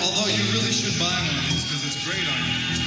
Although you really should buy one of these because it's great on you.